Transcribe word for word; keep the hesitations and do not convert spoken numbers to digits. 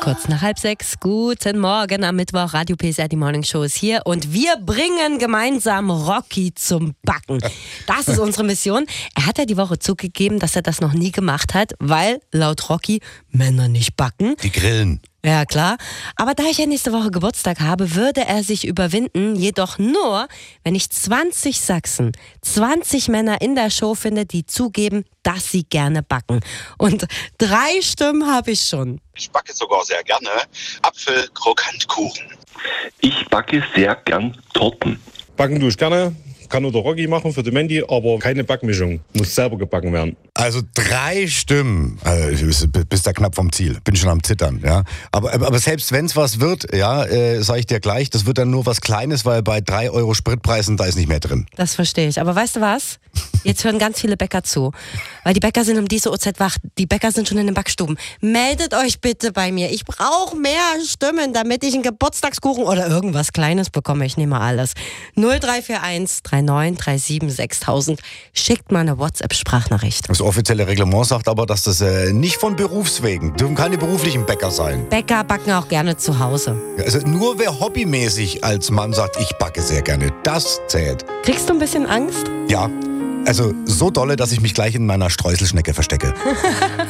Kurz nach halb sechs. Guten Morgen am Mittwoch. Radio P S R, die Morning Show ist hier. Und wir bringen gemeinsam Rocky zum Backen. Das ist unsere Mission. Er hat ja die Woche zugegeben, dass er das noch nie gemacht hat, weil laut Rocky Männer nicht backen. Die grillen. Ja, klar. Aber da ich ja nächste Woche Geburtstag habe, würde er sich überwinden, jedoch nur, wenn ich zwanzig Sachsen, zwanzig Männer in der Show finde, die zugeben, dass sie gerne backen. Und drei Stimmen habe ich schon. Ich backe sogar sehr gerne Apfelkrokantkuchen. Ich backe sehr gern Torten. Backen tue ich gerne. Kann nur der Rocky machen für die Mandy, aber keine Backmischung. Muss selber gebacken werden. Also drei Stimmen. Also, bist da knapp vom Ziel. Bin schon am Zittern, ja. Aber, aber selbst wenn es was wird, ja, äh, sage ich dir gleich, das wird dann nur was Kleines, weil bei drei Euro Spritpreisen, da ist nicht mehr drin. Das verstehe ich. Aber weißt du was? Jetzt hören ganz viele Bäcker zu. Weil die Bäcker sind um diese Uhrzeit wach. Die Bäcker sind schon in den Backstuben. Meldet euch bitte bei mir. Ich brauche mehr Stimmen, damit ich einen Geburtstagskuchen oder irgendwas Kleines bekomme. Ich nehme alles. null drei vier eins drei neun drei sieben sechstausend. Schickt mal eine WhatsApp-Sprachnachricht. Das offizielle Reglement sagt aber, dass das äh, nicht von Berufswegen, dürfen keine beruflichen Bäcker sein. Bäcker backen auch gerne zu Hause. Also nur wer hobbymäßig als Mann sagt, ich backe sehr gerne, das zählt. Kriegst du ein bisschen Angst? Ja, also so dolle, dass ich mich gleich in meiner Streuselschnecke verstecke.